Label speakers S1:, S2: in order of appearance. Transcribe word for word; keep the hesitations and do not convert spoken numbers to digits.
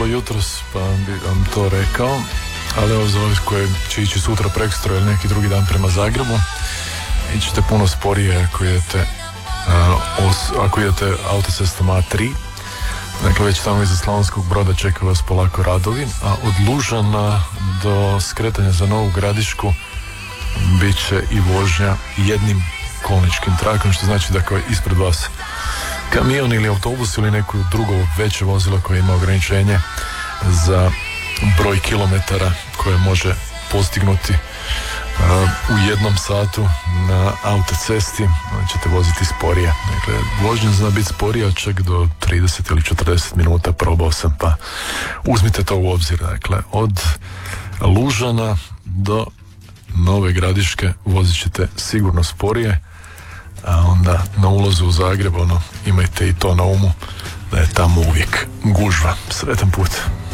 S1: jutros, pa bi vam to rekao, ali evo za ove koje će ići sutra, prekstra ili neki drugi dan prema Zagrebu, ićete puno sporije ako idete, uh, os, ako idete autocestom A tri. Dakle, već tamo iza Slavonskog Broda čeka vas polako radovi, a od Lužana do skretanja za Novu Gradišku bit će i vožnja jednim kolničkim trakom, što znači da kao ispred vas kamion ili autobus ili neko drugo veće vozilo koje ima ograničenje za broj kilometara koje može postignuti uh, u jednom satu na autocesti, ćete voziti sporije. Dakle, vožnja zna biti sporija čak do trideset ili četrdeset minuta, probao sam, pa uzmite to u obzir. Dakle, od Lužana do Nove Gradiške vozit ćete sigurno sporije, a onda na ulazu u Zagreb, ono, imajte i to na umu da je tamo uvijek gužva. Sretan put.